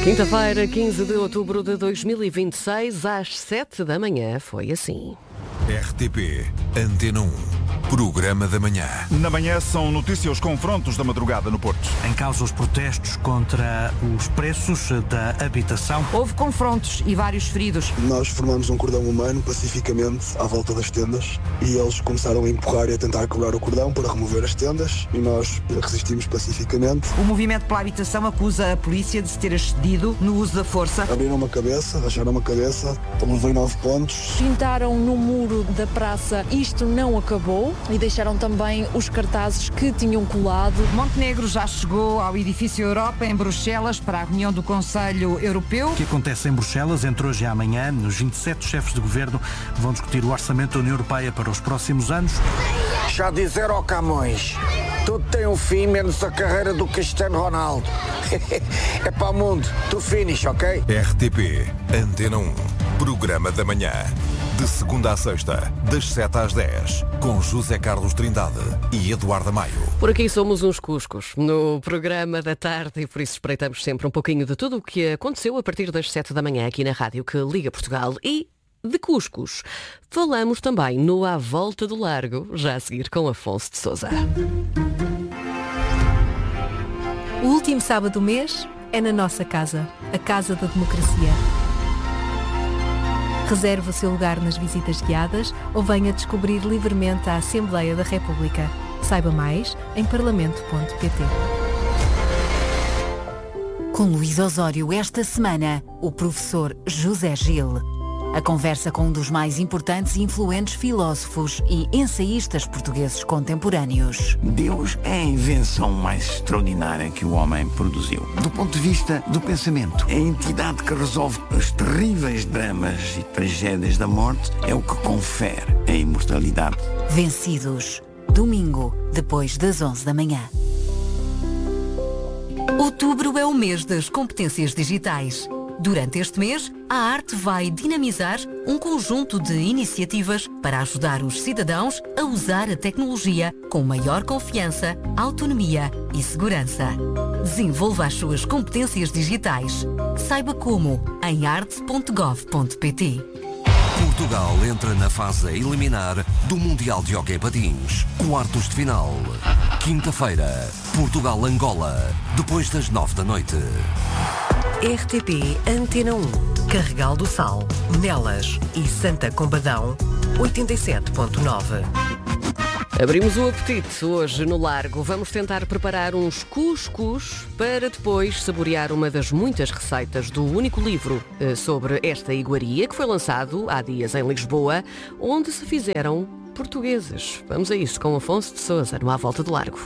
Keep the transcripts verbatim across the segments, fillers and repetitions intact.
Quinta-feira, quinze de outubro de dois mil e vinte e seis, às sete da manhã, foi assim. R T P, Antena um, Programa da Manhã. Na manhã são notícias os confrontos da madrugada no Porto. Em causa os protestos contra os preços da habitação. Houve confrontos e vários feridos. Nós formamos um cordão humano pacificamente à volta das tendas e eles começaram a empurrar e a tentar quebrar o cordão para remover as tendas e nós resistimos pacificamente. O movimento pela habitação acusa a polícia de se ter excedido no uso da força. Abriram uma cabeça, racharam uma cabeça, levei nove pontos. Pintaram no muro da praça, isto não acabou, e deixaram também os cartazes que tinham colado. Montenegro já chegou ao edifício Europa, em Bruxelas, para a reunião do Conselho Europeu. Que acontece em Bruxelas entre hoje e amanhã. Os vinte e sete chefes de governo vão discutir o orçamento da União Europeia para os próximos anos. Já disseram ao Camões, tudo tem um fim, menos a carreira do Cristiano Ronaldo. É para o mundo, tu finish, ok? R T P, Antena um, Programa da Manhã. De segunda à sexta, das sete às dez, com José Carlos Trindade e Eduardo Maio. Por aqui somos uns cuscos, no programa da tarde, e por isso espreitamos sempre um pouquinho de tudo o que aconteceu a partir das sete da manhã aqui na rádio que liga Portugal. E de cuscos falamos também no À Volta do Largo, já a seguir com Afonso de Sousa. O último sábado do mês é na nossa casa, a Casa da Democracia. Reserve o seu lugar nas visitas guiadas ou venha descobrir livremente a Assembleia da República. Saiba mais em parlamento ponto pt. Com Luís Osório esta semana, o professor José Gil. A conversa com um dos mais importantes e influentes filósofos e ensaístas portugueses contemporâneos. Deus é a invenção mais extraordinária que o homem produziu. Do ponto de vista do pensamento, a entidade que resolve os terríveis dramas e tragédias da morte é o que confere a imortalidade. Vencidos. Domingo, depois das onze da manhã. Outubro é o mês das competências digitais. Durante este mês, a Arte vai dinamizar um conjunto de iniciativas para ajudar os cidadãos a usar a tecnologia com maior confiança, autonomia e segurança. Desenvolva as suas competências digitais. Saiba como em arte ponto gov ponto pt. Portugal entra na fase a eliminar do Mundial de Hóquei Patins. Quartos de final. Quinta-feira, Portugal-Angola, depois das nove da noite. R T P Antena um, Carregal do Sal, Nelas e Santa Combadão, oitenta e sete ponto nove. Abrimos o apetite hoje no Largo. Vamos tentar preparar uns cuscus para depois saborear uma das muitas receitas do único livro sobre esta iguaria que foi lançado há dias em Lisboa, onde se fizeram portugueses. Vamos a isso com Afonso de Sousa no À Volta do Largo.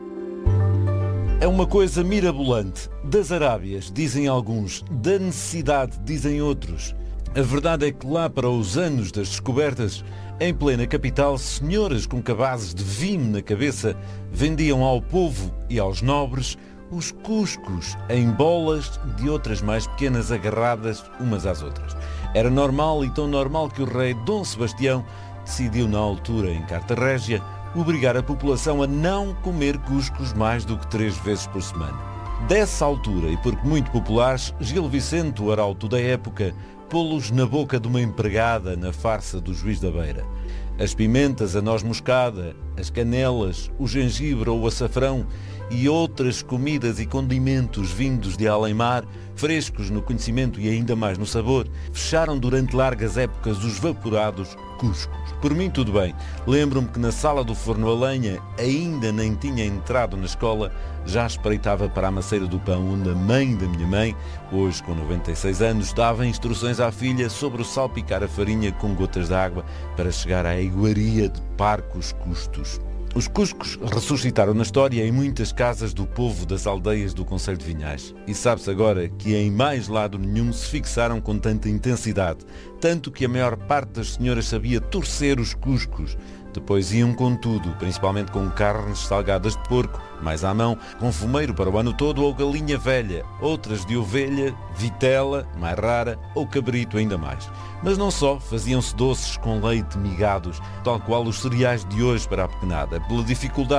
É uma coisa mirabolante. Das Arábias, dizem alguns, da necessidade, dizem outros. A verdade é que lá para os anos das descobertas, em plena capital, senhoras com cabazes de vinho na cabeça vendiam ao povo e aos nobres os cuscos em bolas de outras mais pequenas agarradas umas às outras. Era normal e tão normal que o rei Dom Sebastião decidiu na altura, em Carta Régia, obrigar a população a não comer cuscos mais do que três vezes por semana. Dessa altura, e porque muito populares, Gil Vicente, o arauto da época, pô-los na boca de uma empregada na farsa do Juiz da Beira. As pimentas, a noz moscada, as canelas, o gengibre ou o açafrão e outras comidas e condimentos vindos de além-mar, frescos no conhecimento e ainda mais no sabor, fecharam durante largas épocas os vaporados cuscos. Por mim tudo bem. Lembro-me que na sala do forno a lenha, ainda nem tinha entrado na escola, já espreitava para a maceira do pão, onde a mãe da minha mãe, hoje com noventa e seis anos, dava instruções à filha sobre o salpicar a farinha com gotas de água para chegar à iguaria de parcos custos. Os cuscos ressuscitaram na história em muitas casas do povo das aldeias do concelho de Vinhais. E sabe-se agora que em mais lado nenhum se fixaram com tanta intensidade, tanto que a maior parte das senhoras sabia torcer os cuscos. Depois iam com tudo, principalmente com carnes salgadas de porco, mais à mão, com fumeiro para o ano todo ou galinha velha, outras de ovelha, vitela, mais rara, ou cabrito ainda mais. Mas não só, faziam-se doces com leite migados, tal qual os cereais de hoje para a pequenada. Pela dificuldade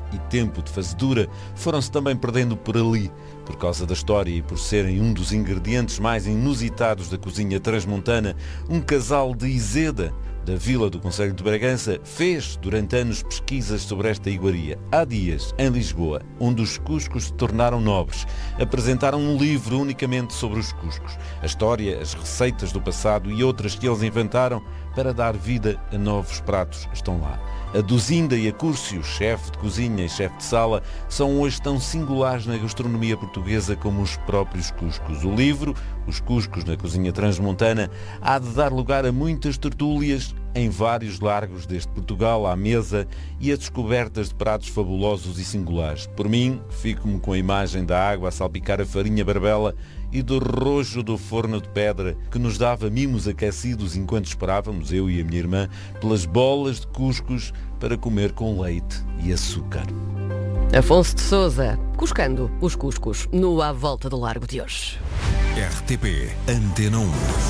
e tempo de fazedura foram-se também perdendo por ali. Por causa da história e por serem um dos ingredientes mais inusitados da cozinha transmontana, um casal de Izeda, da Vila do Concelho de Bragança, fez durante anos pesquisas sobre esta iguaria. Há dias, em Lisboa, onde os cuscos se tornaram nobres, apresentaram um livro unicamente sobre os cuscos. A história, as receitas do passado e outras que eles inventaram para dar vida a novos pratos estão lá. A Duzinda e a Cúrcio, chefe de cozinha e chefe de sala, são hoje tão singulares na gastronomia portuguesa como os próprios cuscos. O livro, Os Cuscos na Cozinha Transmontana, há de dar lugar a muitas tertúlias em vários largos deste Portugal à mesa e a descobertas de pratos fabulosos e singulares. Por mim, fico-me com a imagem da água a salpicar a farinha barbela e do rojo do forno de pedra que nos dava mimos aquecidos enquanto esperávamos, eu e a minha irmã, pelas bolas de cuscos para comer com leite e açúcar. Afonso de Sousa, cuscando os cuscos no À Volta do Largo de hoje. R T P Antena um.